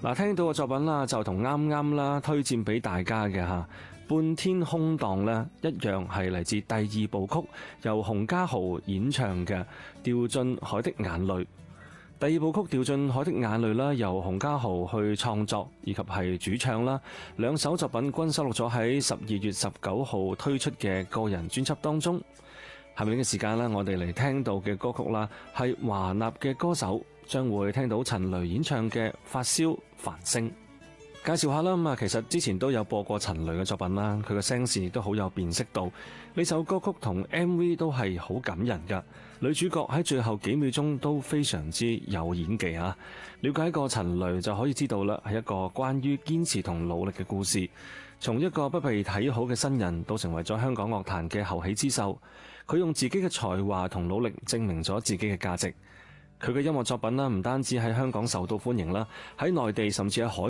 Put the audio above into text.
嗱，聽到嘅作品啦，就同啱啱啦推薦俾大家嘅吓，半天空檔呢一樣係嚟自第二部曲，由洪嘉豪演唱嘅《掉進海的眼淚》。第二部曲《掉進海的眼淚》啦，由洪嘉豪去創作以及係主唱啦，兩首作品均收錄咗喺12月19號推出嘅個人專輯當中。下面嘅時間啦，我哋嚟聽到嘅歌曲啦，係華納嘅歌手將會聽到陳雷演唱嘅《發燒繁星》。介紹下啦，咁啊，其實之前都有播過陳雷嘅作品啦，佢嘅聲線亦都好有辨識度。呢首歌曲同 MV 都係好感人噶，女主角喺最後幾秒鐘都非常之有演技啊！了解過陳雷就可以知道啦，係一個關於堅持同努力嘅故事。從一個不被睇好嘅新人，到成為咗香港樂壇嘅後起之秀，佢用自己嘅才華同努力證明咗自己嘅價值。佢嘅音樂作品啦，唔單止喺香港受到歡迎啦，喺內地甚至喺海